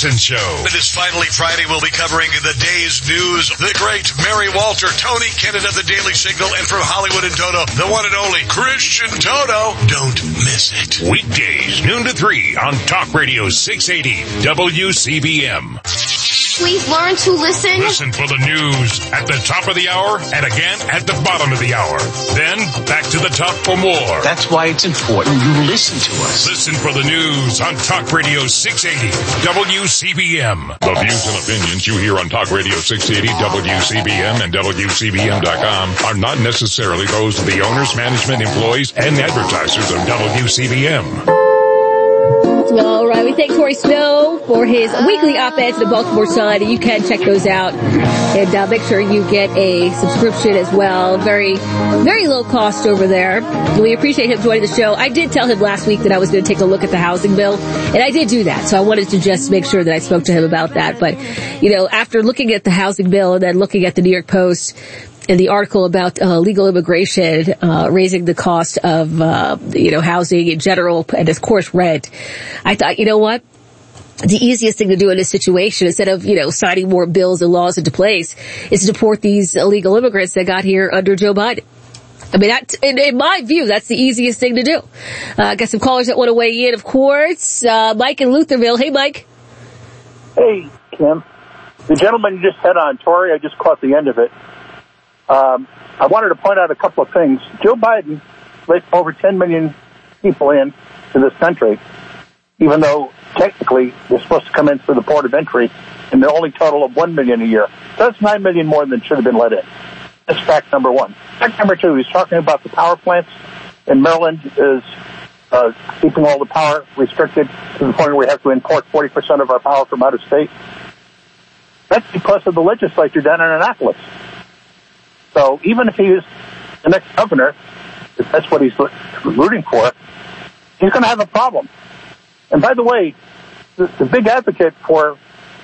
Carson Show. It is finally Friday. We'll be covering the day's news. The great Mary Walter, Tony Kennett of the Daily Signal, and from Hollywood and Toto, the one and only Christian Toto. Don't miss it. Weekdays, noon to 3 on Talk Radio 680 WCBM. Please learn to listen. Listen for the news at the top of the hour and again at the bottom of the hour. Then back to the top for more. That's why it's important you listen to us. Listen for the news on Talk Radio 680 WCBM. The views and opinions you hear on Talk Radio 680 WCBM and WCBM.com are not necessarily those of the owners, management, employees, and advertisers of WCBM. All right, we thank Corey Snow for his weekly op-eds in the Baltimore Sun, and you can check those out. And make sure you get a subscription as well. Very, very low cost over there. We appreciate him joining the show. I did tell him last week that I was going to take a look at the housing bill, and I did do that. So I wanted to just make sure that I spoke to him about that. But, you know, after looking at the housing bill and then looking at the New York Post and the article about legal immigration raising the cost of housing in general and of course rent, I thought, you know what, the easiest thing to do in this situation, instead of signing more bills and laws into place, is to deport these illegal immigrants that got here under Joe Biden. I mean, that, in my view, that's the easiest thing to do. Got some callers that want to weigh in, of course. Mike in Lutherville. Hey, Mike. Hey, Kim. The gentleman you just had on, Tory, I just caught the end of it. I wanted to point out a couple of things. Joe Biden let over 10 million people in to this country, even though technically they're supposed to come in through the port of entry, and they're only total of 1 million a year. That's 9 million more than should have been let in. That's fact number one. Fact number two, he's talking about the power plants in Maryland is keeping all the power restricted to the point where we have to import 40% of our power from out of state. That's because of the legislature down in Annapolis. So even if he is the next governor, if that's what he's rooting for, he's going to have a problem. And by the way, the big advocate for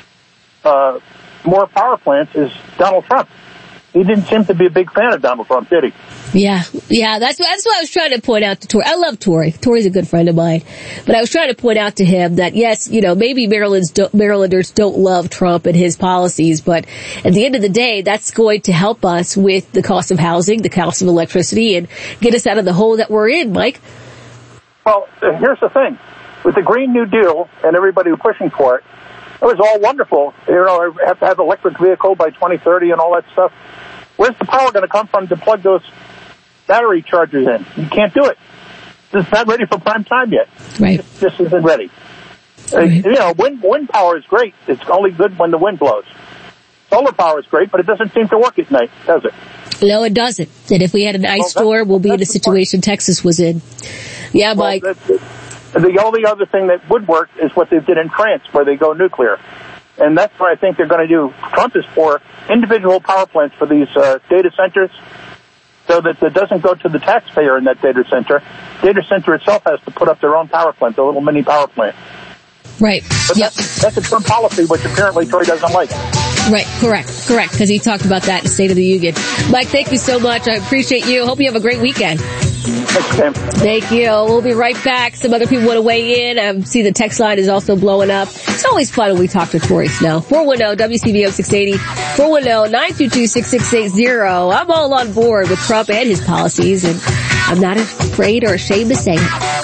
more power plants is Donald Trump. He didn't seem to be a big fan of Donald Trump, did he? Yeah, that's what I was trying to point out to Tory. I love Tory. Tory's a good friend of mine. But I was trying to point out to him that, yes, maybe Marylanders don't love Trump and his policies, but at the end of the day, that's going to help us with the cost of housing, the cost of electricity, and get us out of the hole that we're in, Mike. Well, here's the thing. With the Green New Deal and everybody pushing for it, it was all wonderful. Have to have an electric vehicle by 2030 and all that stuff. Where's the power going to come from to plug those battery chargers in? You can't do it. It's not ready for prime time yet. Right. It just isn't ready. Right. Wind power is great. It's only good when the wind blows. Solar power is great, but it doesn't seem to work at night, does it? No, it doesn't. And if we had an ice storm, we'll be in the situation Texas was in. Yeah, Mike. The only other thing that would work is what they did in France, where they go nuclear. And that's what I think they're going to do. Trump is for individual power plants for these data centers so that it doesn't go to the taxpayer in that data center. Data center itself has to put up their own power plant, their little mini power plant. Right. But yep. That's a Trump policy, which apparently Troy doesn't like. Right, correct, because he talked about that in the State of the Union. Mike, thank you so much. I appreciate you. Hope you have a great weekend. Thanks, Sam. Thank you. We'll be right back. Some other people want to weigh in. I see the text line is also blowing up. It's always fun when we talk to Tory Snow. 410-WCBO 680, 410-922-6680. I'm all on board with Trump and his policies, and I'm not afraid or ashamed to say it.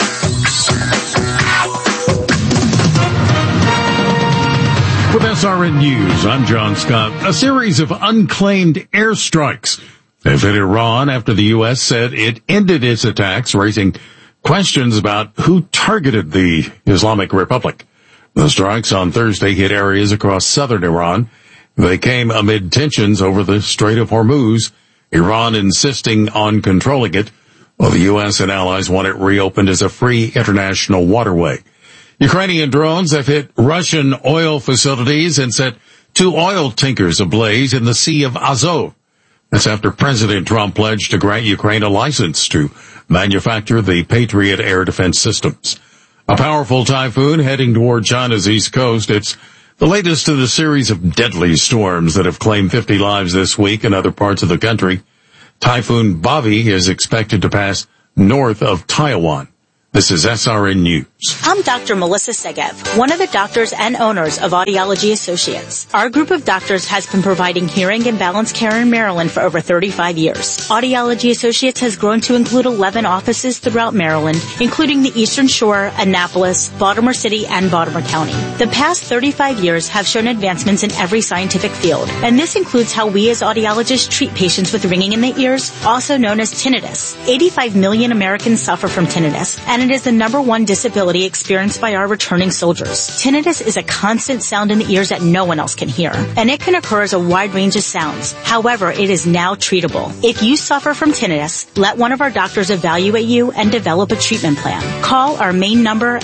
With SRN News, I'm John Scott. A series of unclaimed airstrikes have hit Iran after the U.S. said it ended its attacks, raising questions about who targeted the Islamic Republic. The strikes on Thursday hit areas across southern Iran. They came amid tensions over the Strait of Hormuz, Iran insisting on controlling it, while the U.S. and allies want it reopened as a free international waterway. Ukrainian drones have hit Russian oil facilities and set 2 oil tankers ablaze in the Sea of Azov. That's after President Trump pledged to grant Ukraine a license to manufacture the Patriot air defense systems. A powerful typhoon heading toward China's east coast. It's the latest in the series of deadly storms that have claimed 50 lives this week in other parts of the country. Typhoon Bobby is expected to pass north of Taiwan. This is SRN News. I'm Dr. Melissa Segev, one of the doctors and owners of Audiology Associates. Our group of doctors has been providing hearing and balance care in Maryland for over 35 years. Audiology Associates has grown to include 11 offices throughout Maryland, including the Eastern Shore, Annapolis, Baltimore City, and Baltimore County. The past 35 years have shown advancements in every scientific field, and this includes how we as audiologists treat patients with ringing in the ears, also known as tinnitus. 85 million Americans suffer from tinnitus, and it is the number one disability experienced by our returning soldiers. Tinnitus is a constant sound in the ears that no one else can hear, and it can occur as a wide range of sounds. However, it is now treatable. If you suffer from tinnitus, let one of our doctors evaluate you and develop a treatment plan. Call our main number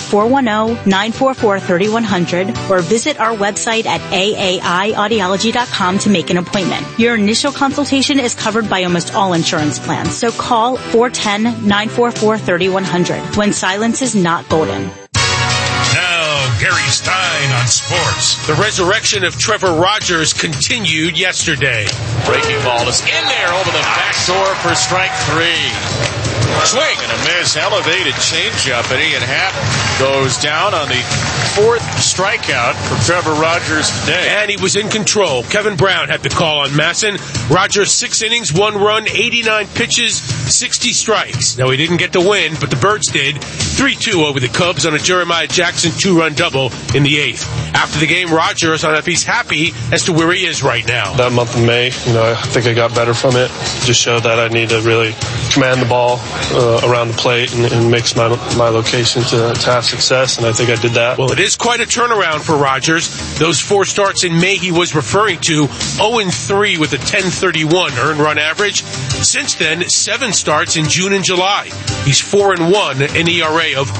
410-944-3100 or visit our website at aaiaudiology.com to make an appointment. Your initial consultation is covered by almost all insurance plans, so call 410-944-3100 when silence is not golden. Now, Gary Stein on sports. The resurrection of Trevor Rogers continued yesterday. Breaking ball is in there over the back door for strike three. Swing and a miss, elevated changeup, and Ian Happ goes down on the fourth strikeout for Trevor Rogers today. And he was in control. Kevin Brown had the call on Masson. Rogers 6 innings, 1 run, 89 pitches, 60 strikes. Now, he didn't get the win, but the Birds did. 3-2 over the Cubs on a Jeremiah Jackson 2-run double in the 8th. After the game, Rogers on if he's happy as to where he is right now. That month of May, I think I got better from it. Just showed that I need to really command the ball around the plate and mix my location to have success, and I think I did that. Well, it is quite a turnaround for Rogers. Those 4 starts in May he was referring to, 0-3 with a 10.31 earned run average. Since then, 7 starts in June and July. He's 4-1, an ERA of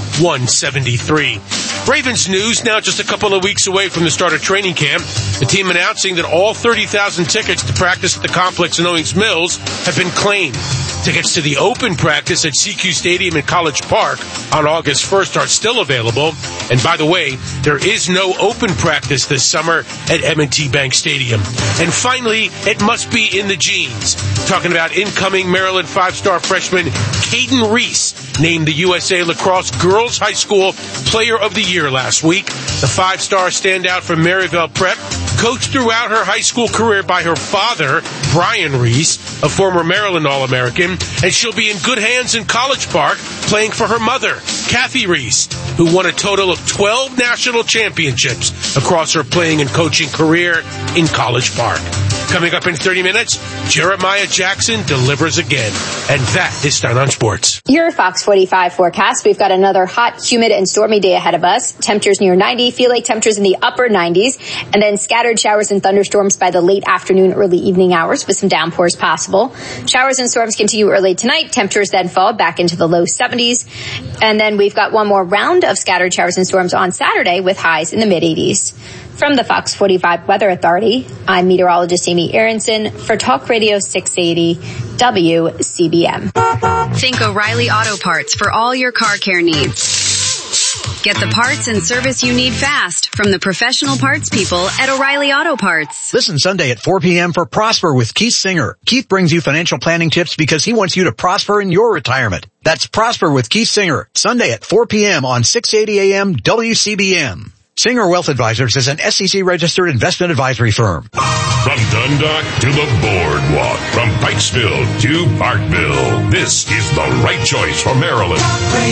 1.73. Ravens news now just a couple of weeks away from the start of training camp. The team announcing that all 30,000 tickets to practice at the complex in Owings Mills have been claimed. Tickets to the open practice at CQ Stadium in College Park on August 1st are still available. And by the way, there is no open practice this summer at M&T Bank Stadium. And finally, it must be in the genes. Talking about incoming Maryland 5-star freshman Caden Reese, named the USA Lacrosse Girls High School Player of the Year last week. The 5-star standout from Maryville Prep, coached throughout her high school career by her father, Brian Reese, a former Maryland All-American, and she'll be in good hands in College Park playing for her mother, Kathy Reese, who won a total of 12 national championships across her playing and coaching career in College Park. Coming up in 30 minutes, Jeremiah Jackson delivers again. And that is Stein on Sports. Your Fox 45 forecast. We've got another hot, humid, and stormy day ahead of us. Temperatures near 90, feel like temperatures in the upper 90s, and then scattered showers and thunderstorms by the late afternoon, early evening hours with some downpours possible. Showers and storms continue early tonight. Temperatures then fall back into the low 70s. And then we've got one more round of scattered showers and storms on Saturday with highs in the mid 80s. From the Fox 45 Weather Authority, I'm meteorologist Amy Aronson for Talk Radio 680 WCBM. Think O'Reilly Auto Parts for all your car care needs. Get the parts and service you need fast from the professional parts people at O'Reilly Auto Parts. Listen Sunday at 4 p.m. for Prosper with Keith Singer. Keith brings you financial planning tips because he wants you to prosper in your retirement. That's Prosper with Keith Singer, Sunday at 4 p.m. on 680 AM WCBM. Singer Wealth Advisors is an SEC-registered investment advisory firm. From Dundalk to the Boardwalk, from Pikesville to Parkville, this is the right choice for Maryland.